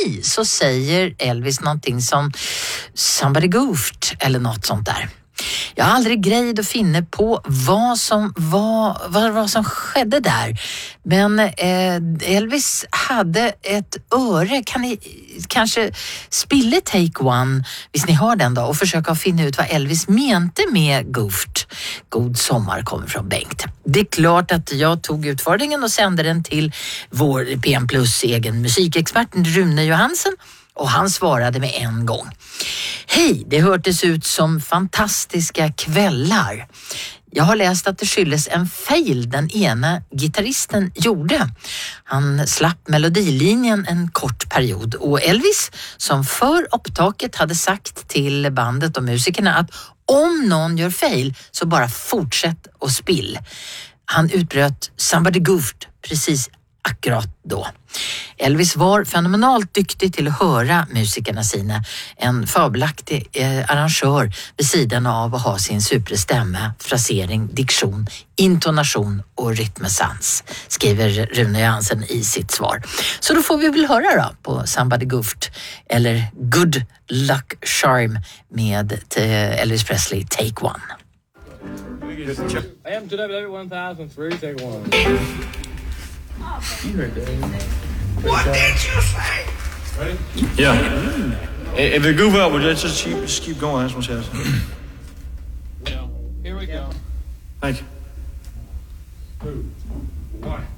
ironi så säger Elvis någonting som somebody goofed eller något sånt där. Jag har aldrig grejt att finna på vad som skedde där. Men Elvis hade ett öre. Kan ni kanske spilla Take One, hvis ni har den då, och försöka finna ut vad Elvis mente med goofed. God sommar kommer från Bengt. Det är klart att jag tog utfordringen och sände den till vår PM Plus egen musikexpert Rune Johansen. Och han svarade med en gång. Hej, det hördes ut som fantastiska kvällar. Jag har läst att det skyldes en fail den ena gitarristen gjorde. Han slapp melodilinjen en kort period och Elvis, som för upptaket hade sagt till bandet och musikerna att om någon gör fail så bara fortsätt och spill. Han utbröt somebody goofed precis akkurat då. Elvis var fenomenalt duktig till att höra musikerna sina. En fabelaktig arrangör vid sidan av att ha sin superstämma, frasering, diktion, intonation och rytmesans, skriver Rune Johansen i sitt svar. Så då får vi väl höra då på Somebody Goofed eller Good Luck Charm med Elvis Presley, Take One. I am to W1003, take one. You heard that. What did you say? Ready? Yeah. If they goof up, just keep going. That's what she says. Yeah. Here we go. Thank you. 2, 1.